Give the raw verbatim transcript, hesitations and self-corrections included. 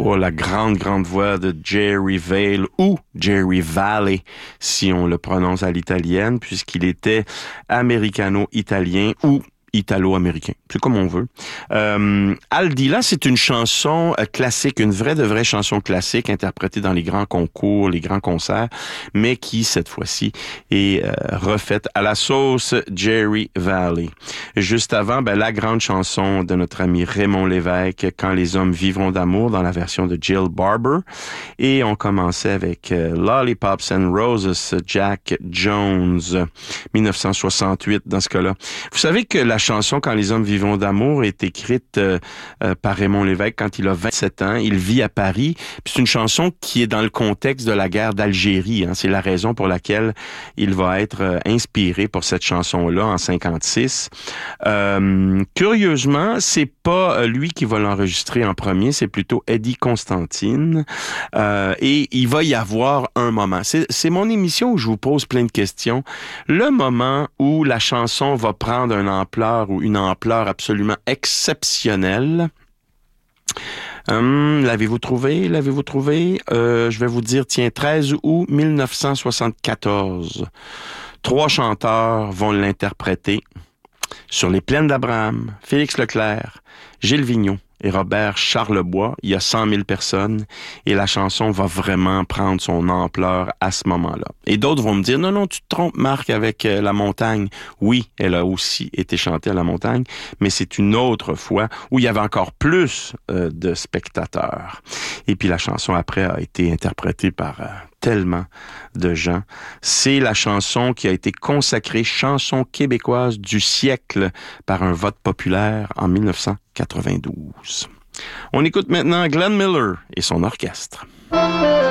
pour la grande, grande voix de Jerry Vale ou Jerry Valley, si on le prononce à l'italienne, puisqu'il était américano-italien ou italo-américain. C'est comme on veut. Euh, Aldila, c'est une chanson euh, classique, une vraie de vraie chanson classique interprétée dans les grands concours, les grands concerts, mais qui, cette fois-ci, est euh, refaite à la sauce Jerry Valley. Juste avant, ben, la grande chanson de notre ami Raymond Lévesque, Quand les hommes vivront d'amour, dans la version de Jill Barber. Et on commençait avec euh, Lollipops and Roses, Jack Jones, dix-neuf cent soixante-huit dans ce cas-là. Vous savez que la chanson Quand les hommes vivront d'amour est écrite euh, euh, par Raymond Lévesque quand il a vingt-sept ans. Il vit à Paris. Puis c'est une chanson qui est dans le contexte de la guerre d'Algérie. Hein. C'est la raison pour laquelle il va être euh, inspiré pour cette chanson-là en cinquante-six. Euh, curieusement, c'est pas lui qui va l'enregistrer en premier, c'est plutôt Eddie Constantine. Euh, et il va y avoir un moment. C'est, c'est mon émission où je vous pose plein de questions. Le moment où la chanson va prendre une ampleur ou une ampleur absolument exceptionnelle. Hum, l'avez-vous trouvé? L'avez-vous trouvé? Euh, je vais vous dire, tiens, treize août dix-neuf cent soixante-quatorze. Trois chanteurs vont l'interpréter. Sur les plaines d'Abraham, Félix Leclerc, Gilles Vigneault et Robert Charlebois. Il y a cent mille personnes et la chanson va vraiment prendre son ampleur à ce moment-là. Et d'autres vont me dire, non, non, tu te trompes, Marc, avec euh, La Montagne. Oui, elle a aussi été chantée à La Montagne, mais c'est une autre fois où il y avait encore plus euh, de spectateurs. Et puis la chanson après a été interprétée par euh, tellement de gens. C'est la chanson qui a été consacrée chanson québécoise du siècle par un vote populaire en dix-neuf cent quatre-vingt-douze. On écoute maintenant Glenn Miller et son orchestre.